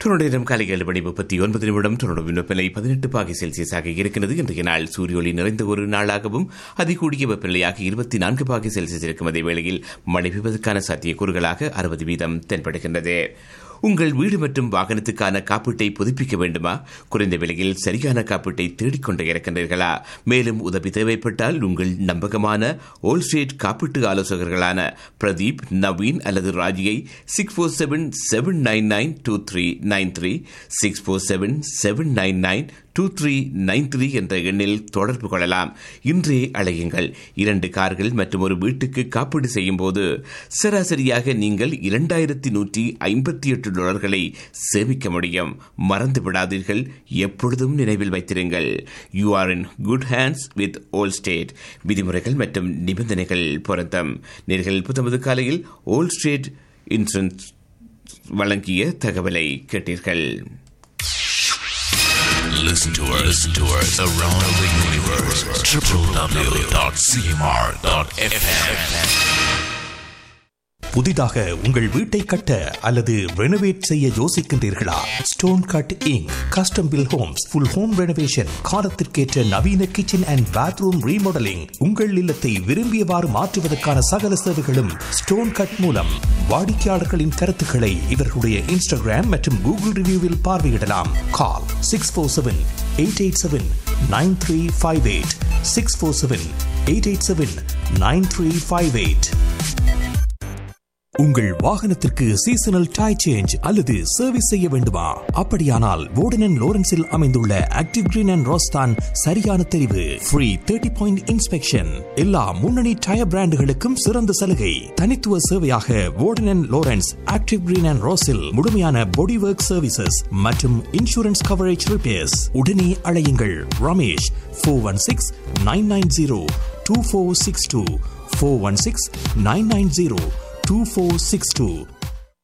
நேரம் காலை 7:39 தொடரும் வெப்பநிலை 18 பாகை செல்சியஸாக இருக்கிறது. இன்றைய நாள் சூரியொளி நிறைந்த ஒரு நாளாகவும் அதிகூடிய வெப்பநிலையாக 24 பாகை செல்சியஸ் இருக்கும். அதே வேளையில் மழை பெய்வதற்கான சாத்தியக்கூறுகளாக 60% தென்படுகின்றது. உங்கள் வீடு மற்றும் வாகனத்துக்கான காப்பீட்டை புதுப்பிக்க வேண்டுமா? குறைந்த விலையில் சரியான காப்பீட்டை தேடிக்கொண்டே இருக்கின்றீர்களா? மேலும் உதவி தேவைப்பட்டால் உங்கள் நம்பகமான ஓல் ஸ்ட்ரீட் காப்பீட்டு ஆலோசகர்களான பிரதீப், நவீன் அல்லது ராஜியை 6477992393 6477992393 என்ற எண்ணில் தொடர்பு கொள்ளலாம். இன்றே அழையுங்கள். 2 கார்கள் மற்றும் ஒரு வீட்டுக்கு காப்பீடு செய்யும் போது சராசரியாக நீங்கள் $2158 சேமிக்க முடியும். மறந்து விடாதீர்கள். எப்பொழுதும் நினைவில் வைத்திருங்கள். You are in good hands with old state. விதிமுறைகள் மற்றும் நிபந்தனைகள் பொருத்தம். நேர்கள் புத்தமது காலையில் ஓல் ஸ்டேட் இன்சூரன்ஸ் வழங்கிய தகவலை கேட்டீர்கள். Listen to us around the universe. www.cmr.fm. புதிதாக உங்கள் வீட்டை கட்ட அல்லது ரெனோவேட் செய்ய யோசிக்கின்றீர்களா? Stone cut ink custom bill Holmes full home renovation, காலத்திற்கேற்ற நவீன கிச்சன் அண்ட் பாத்ரூம் ரீமாடலிங், உங்கள் இல்லத்தை விரும்பியவாறு மாற்றுவதற்கான சகல சேவைகளும் ஸ்டோன் கட் மூலம். வாடிக்கையாளர்களின் கருத்துக்களை இவர்களுடைய இன்ஸ்டாகிராம் மற்றும் கூகுள் ரிவ்யூவில் பார்வையிடலாம். கால் 647-887-9358 647-887-9358. உங்கள் வாகனத்திற்கு சீசனல் டயர் சேஞ்ச் அல்லது சர்வீஸ் செய்ய வேண்டுமா? அப்படியானால் வோர்டன் அண்ட் லோரன்ஸில் அமைந்துள்ள ஆக்டிவ் கிரீன் அண்ட் ரோஸ் தான் சரியான தெரிவு. Free 30-point inspection. எல்லா முன்னணி டயர் பிராண்டுகளுக்கும் சிறந்த சலுகை. தனித்துவ சேவையாக வோர்டன் and Lawrence active green and ரோஸில் முழுமையான பாடி ஒர்க் சர்வீசஸ் மற்றும் இன்சூரன்ஸ் கவரேஜ் ரிப்பேர்ஸ். உடனே அழையுங்கள். ரமேஷ் 416-990-2462 416-990-2462.